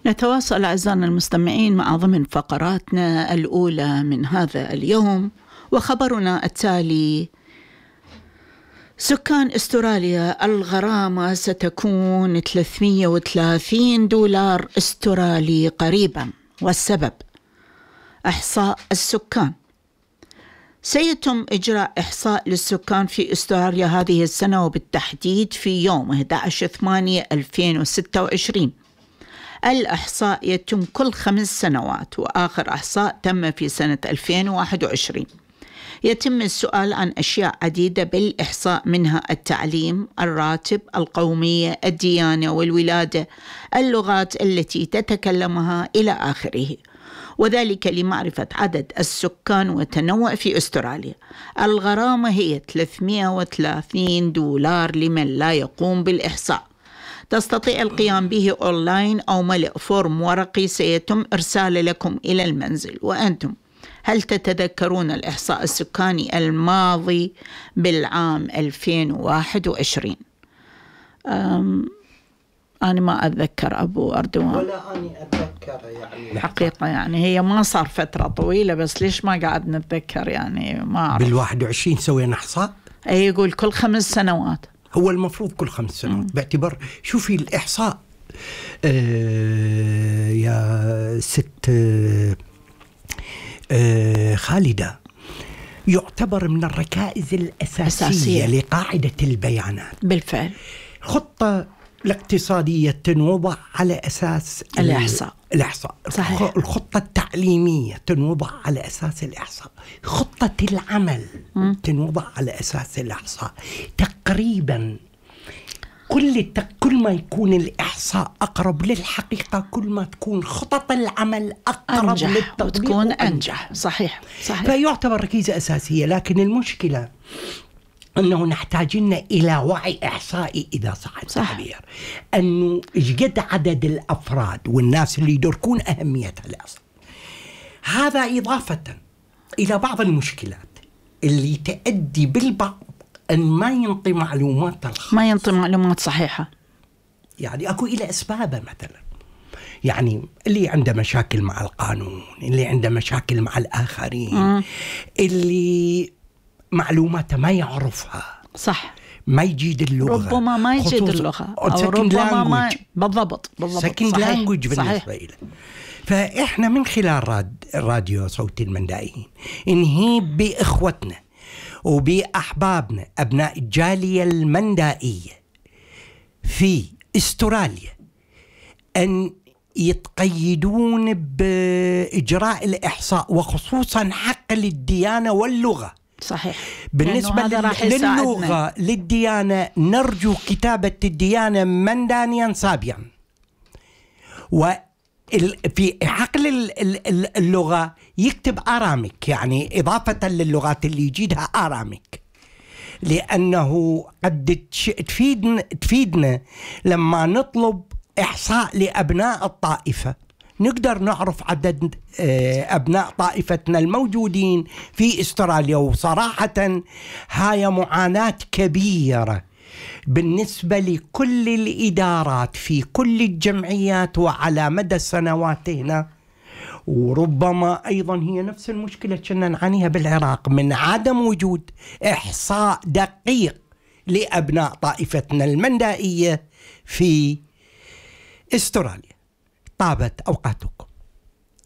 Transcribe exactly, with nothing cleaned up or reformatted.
نتواصل أعزائنا المستمعين مع ضمن فقراتنا الأولى من هذا اليوم، وخبرنا التالي: سكان أستراليا الغرامة ستكون ثلاثمئة وثلاثين دولار أسترالي قريبا، والسبب إحصاء السكان. سيتم إجراء إحصاء للسكان في أستراليا هذه السنة، وبالتحديد في يوم أحد عشر ثمانية ألفين وستة وعشرين. الإحصاء يتم كل خمس سنوات، وآخر إحصاء تم في سنة ألفين وواحد وعشرين. يتم السؤال عن أشياء عديدة بالإحصاء، منها التعليم، الراتب، القومية، الديانة والولادة، اللغات التي تتكلمها إلى آخره، وذلك لمعرفة عدد السكان وتنوع في أستراليا. الغرامة هي ثلاثمئة وثلاثين دولار لمن لا يقوم بالإحصاء. تستطيع القيام به أونلاين أو ملء فورم ورقي سيتم إرساله لكم إلى المنزل. وأنتم هل تتذكرون الإحصاء السكاني الماضي بالعام ألفين وواحد وعشرين؟ أنا ما أتذكر أبو أردوان، ولا أنا أتذكر يعني الحقيقة. يعني هي ما صار فترة طويلة، بس ليش ما قاعد نتذكر؟ يعني ما أعرف. بالواحد وعشرين سوينا إحصاء؟ أي يقول كل خمس سنوات. هو المفروض كل خمس سنوات. م. باعتبار شوفي الإحصاء آه يا ست آه خالدة يعتبر من الركائز الأساسية أساسية. لقاعدة البيانات. بالفعل. خطة الاقتصادية تنوضع على أساس الإحصاء. الإحصاء. صحيح. الخطة التعليمية تنوضع على أساس الإحصاء. خطة العمل م. تنوضع على أساس الإحصاء. تقريبا كل التق... كل ما يكون الإحصاء أقرب للحقيقة، كل ما تكون خطط العمل أقرب أنجح للتطبيق وتكون أنجح. صحيح. صحيح. فيعتبر ركيزة أساسية. لكن المشكلة أنه نحتاجنا إلى وعي إحصائي إذا صح التعبير، أنه إجد عدد الأفراد والناس اللي يدركون أهمية الإحصاء. هذا إضافة إلى بعض المشكلات اللي تؤدي بالبعض أن ما ينطي معلومات الخاصة، ما ينطي معلومات صحيحة. يعني أكو إلى أسبابه، مثلا يعني اللي عنده مشاكل مع القانون، اللي عنده مشاكل مع الآخرين، م. اللي معلوماته ما يعرفها، صح، ما يجيد اللغة، ربما ما يجيد اللغة، أو ربما ما بالضبط بالضبط second language بالنسبة له. فإحنا من خلال راد الراديو صوت المندائيين نهيب بإخوتنا وبأحبابنا أبناء الجالية المندائية في أستراليا أن يتقيدون بإجراء الإحصاء، وخصوصا حق للديانة واللغة. صحيح. بالنسبة للغة للديانة نرجو كتابة الديانة مندانيا سابيا، وفي حقل اللغة يكتب آراميك، يعني إضافة للغات اللي يجيدها آراميك، لأنه قد تفيدنا, تفيدنا لما نطلب إحصاء لأبناء الطائفة، نقدر نعرف عدد أبناء طائفتنا الموجودين في أستراليا. وصراحة هاي معاناة كبيرة بالنسبة لكل الإدارات في كل الجمعيات وعلى مدى السنوات هنا، وربما أيضا هي نفس المشكلة كنا نعانيها بالعراق من عدم وجود إحصاء دقيق لأبناء طائفتنا المندائية في أستراليا. طابت أوقاتكم.